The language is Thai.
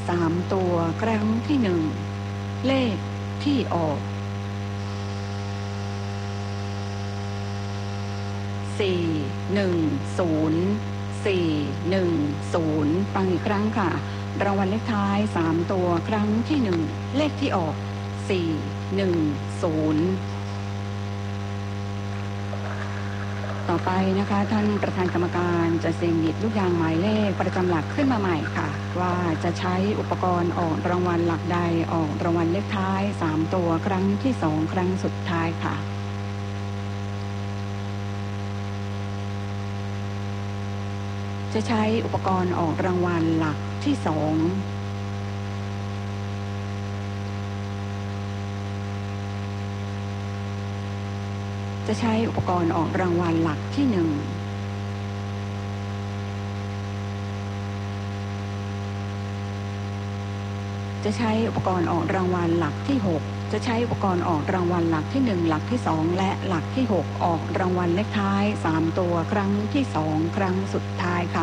3 ตัวครั้งที่ 1เลขที่ออก410 ฟังอีกครั้งค่ะรางวัลเลขท้าย3 ตัวครั้งที่ 1เลขที่ออก410ต่อไปนะคะท่านประธานกรรมการจะเสี่ยงหยิบลูกยางหมายเลขประจำหลักขึ้นมาใหม่ค่ะว่าจะใช้อุปกรณ์ออกรางวัลหลักใดออกรางวัลเลขท้าย3 ตัวครั้งที่ 2ครั้งสุดท้ายค่ะจะใช้อุปกรณ์ออกรางวัลหลักที่ 2จะใช้อุปกรณ์ออกรางวัลหลักที่ 1จะใช้อุปกรณ์ออกรางวัลหลักที่ 6จะใช้อุปกรณ์ออกรางวัลหลักที่ 1หลักที่ 2และหลักที่ 6ออกรางวัลเลขท้าย3 ตัวครั้งที่ 2ครั้งสุดท้ายค่ะ